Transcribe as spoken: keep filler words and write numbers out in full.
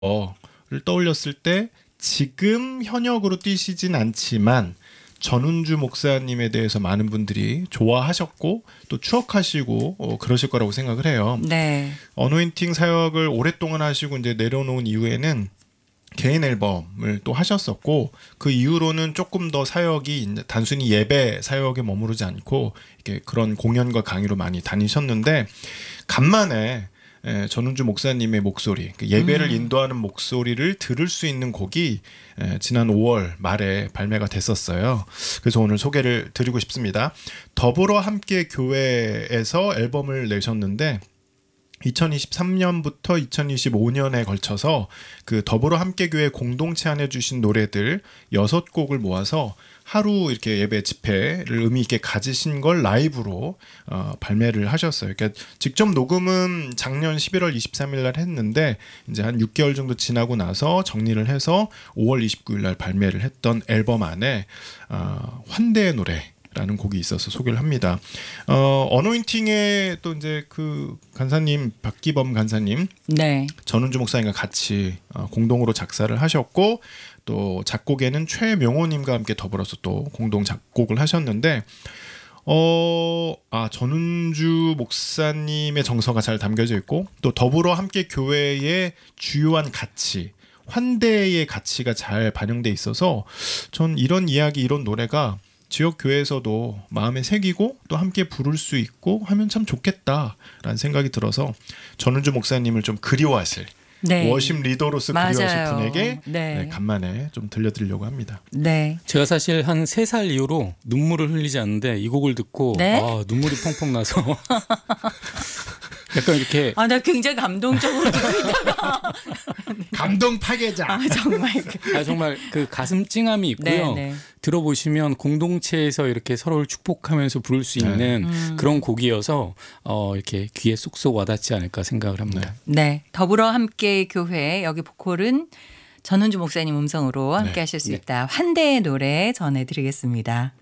를 떠올렸을 때 지금 현역으로 뛰시진 않지만 전운주 목사님에 대해서 많은 분들이 좋아하셨고 또 추억하시고 어, 그러실 거라고 생각을 해요. 네. 어노인팅 사역을 오랫동안 하시고 이제 내려놓은 이후에는 개인 앨범을 또 하셨었고 그 이후로는 조금 더 사역이 이제 단순히 예배 사역에 머무르지 않고 이렇게 그런 공연과 강의로 많이 다니셨는데 간만에 에, 전운주 목사님의 목소리, 그 예배를 음. 인도하는 목소리를 들을 수 있는 곡이 에, 지난 오월 말에 발매가 됐었어요. 그래서 오늘 소개를 드리고 싶습니다. 더불어 함께 교회에서 앨범을 내셨는데 이천이십삼 년부터 이천이십오 년에 걸쳐서 그 더불어 함께교회 공동체 안에 주신 노래들 여섯 곡을 모아서 하루 이렇게 예배 집회를 의미 있게 가지신 걸 라이브로 어, 발매를 하셨어요. 그러니까 직접 녹음은 작년 십일월 이십삼일 날 했는데 이제 한 육 개월 정도 지나고 나서 정리를 해서 오월 이십구일 날 발매를 했던 앨범 안에 어, 환대의 노래 라는 곡이 있어서 소개를 합니다. 어, 어노인팅에 또 이제 그 간사님 박기범 간사님, 네. 전운주 목사님과 같이 어, 공동으로 작사를 하셨고 또 작곡에는 최명호님과 함께 더불어서 또 공동 작곡을 하셨는데 어, 아 전운주 목사님의 정서가 잘 담겨져 있고 또 더불어 함께 교회의 주요한 가치. 환대의 가치가 잘 반영돼 있어서 전 이런 이야기 이런 노래가 지역 교회에서도 마음에 새기고 또 함께 부를 수 있고 하면 참 좋겠다라는 생각이 들어서 전운주 목사님을 좀 그리워하실 네. 워십 리더로서 맞아요. 그리워하실 분에게 네. 네, 간만에 좀 들려드리려고 합니다. 네. 제가 사실 한 세 살 이후로 눈물을 흘리지 않는데 이 곡을 듣고 네? 아, 눈물이 펑펑 나서 약간 이렇게 아, 나 굉장히 감동적으로 듣고 있다가 감동 파괴자. 아, 정말 그- 아, 정말 그 가슴 찡함이 있고요. 네, 네. 들어보시면 공동체에서 이렇게 서로를 축복하면서 부를 수 있는 음. 그런 곡이어서 어, 이렇게 귀에 쏙쏙 와닿지 않을까 생각을 합니다. 네. 더불어 함께 교회 여기 보컬은 전운주 목사님 음성으로 함께 네. 하실 수 네. 있다. 환대의 노래 전해드리겠습니다.